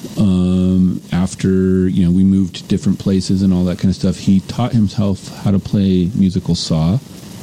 After, we moved to different places and all that kind of stuff, he taught himself how to play musical saw.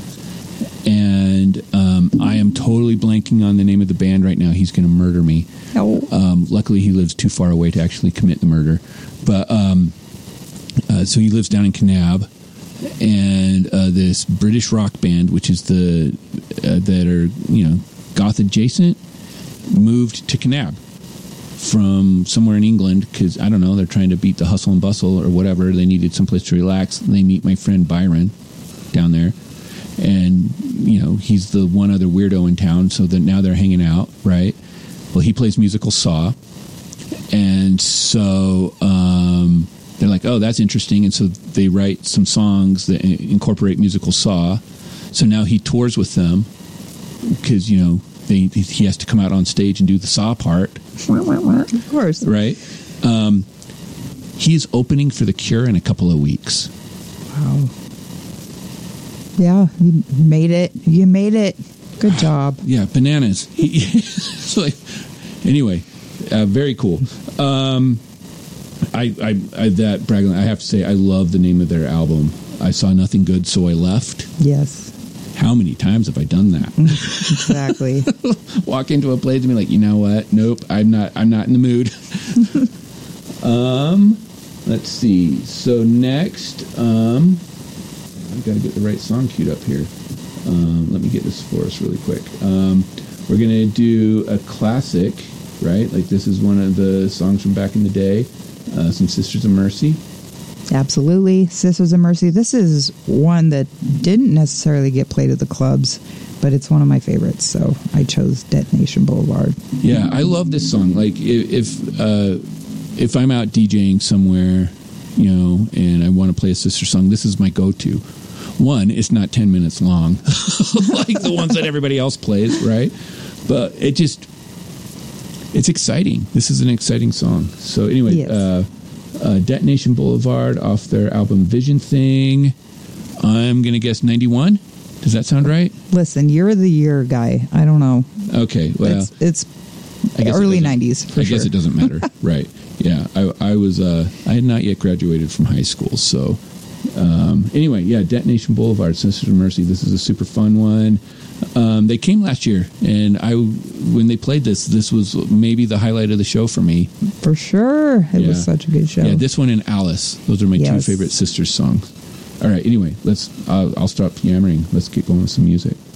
And I am totally blanking on the name of the band right now. He's going to murder me. No. Luckily, he lives too far away to actually commit the murder. But so he lives down in Kanab, and this British rock band, which is that are goth adjacent, moved to Kanab from somewhere in England because, I don't know, they're trying to beat the hustle and bustle or whatever. They needed someplace to relax. And they meet my friend Byron down there. And, he's the one other weirdo in town, so that now they're hanging out, right? Well, he plays musical saw. And so they're like, oh, that's interesting. And so they write some songs that incorporate musical saw. So now he tours with them because, he has to come out on stage and do the saw part. Of course. Right? He's opening for The Cure in a couple of weeks. Wow. Yeah, you made it. You made it. Good job. Yeah, bananas. Anyway, very cool. I have to say, I love the name of their album. I saw nothing good, so I left. Yes. How many times have I done that? Exactly. Walk into a place and be like, you know what? Nope, I'm not in the mood. Let's see. So next, I've got to get the right song queued up here. Let me get this for us really quick. We're going to do a classic, right? Like this is one of the songs from back in the day. Some Sisters of Mercy. Absolutely. Sisters of Mercy. This is one that didn't necessarily get played at the clubs, but it's one of my favorites. So I chose Detonation Boulevard. Yeah, I love this song. Like if I'm out DJing somewhere, and I want to play a sister song, this is my go-to. One, it's not 10 minutes long, like the ones that everybody else plays, right? But it's exciting. This is an exciting song. So anyway, yes. Detonation Boulevard off their album Vision Thing. I'm going to guess 91. Does that sound right? Listen, you're the year guy. I don't know. Okay, well. It's early 90s, for sure. I guess it doesn't matter. Right. Yeah, I had not yet graduated from high school, so... anyway, yeah, Detonation Boulevard, Sisters of Mercy. This is a super fun one. They came last year, and when they played this was maybe the highlight of the show for me. For sure. It was such a good show. Yeah, this one and Alice. Those are my two favorite Sisters songs. All right, anyway, I'll stop yammering. Let's get going with some music.